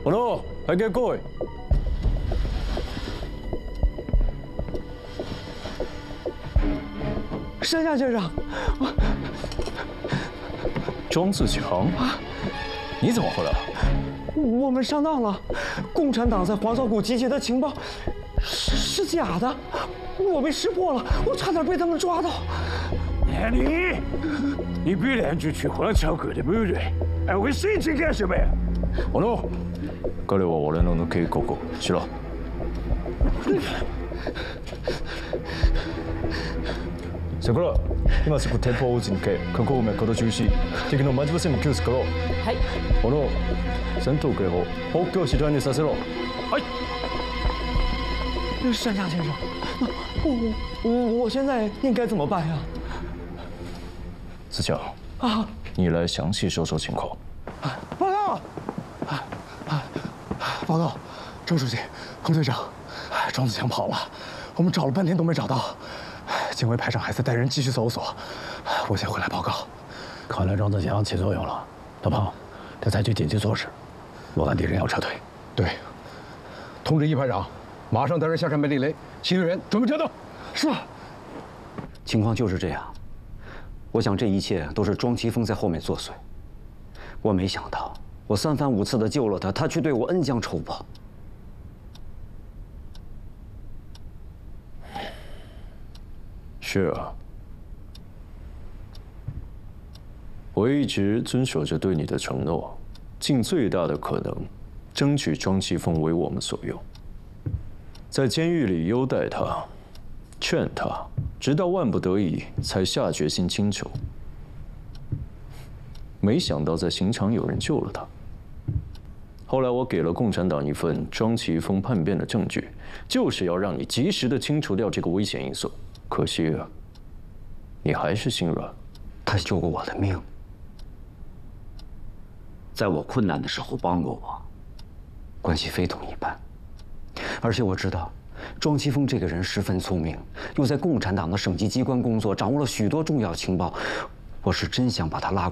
哦，还给各位。 山下先生， 庄自强，你怎么回来了？ 我们上当了，共产党在黄草谷集结的情报是假的，我被识破了，我差点被他们抓到。 你本来就去黄草谷的某人，为事情干什么呀？ 哦，彼は俺の抜けここ。しろ。桜、今すぐ鉄砲を撃ちに行け。確保面行中止。敵の待ち伏せも気をつけろ。 はい。 哦，戦闘警報、北京市内にさせろ。はい。 山下先生，我现在应该怎么办呀？ 自强，你来详细说说情况。 报告，报告，周书记、彭队长，庄子强跑了，我们找了半天都没找到。警卫排长还在带人继续搜索，我先回来报告。 看来庄子强起作用了，老彭，得采取紧急措施。我看敌人要撤退。 对，通知一排长，马上带人下山被地雷，其余人准备撤动。 是。 情况就是这样。我想这一切都是庄奇峰在后面作祟。我没想到，我3番5次的救了他，他却对我恩将仇报。 是啊，我一直遵守着对你的承诺，尽最大的可能，争取庄奇峰为我们所用，在监狱里优待他，劝他，直到万不得已才下决心请求。没想到在刑场有人救了他。后来我给了共产党一份庄奇峰叛变的证据，就是要让你及时的清除掉这个危险因素。可惜啊，你还是心软。 他救过我的命，在我困难的时候帮过我，关系非同一般。而且我知道，庄奇峰这个人十分聪明，又在共产党的省级机关工作，掌握了许多重要情报。我是真想把他拉